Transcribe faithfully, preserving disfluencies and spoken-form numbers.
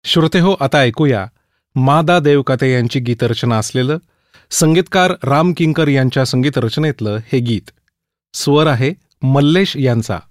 श्रोते हो, आता ऐकूया मादा देवकते यांची गीतरचना असलेलं संगीतकार राम किंकर यांच्या संगीत रचनेतलं हे गीत. स्वर आहे मल्लेश यांचा.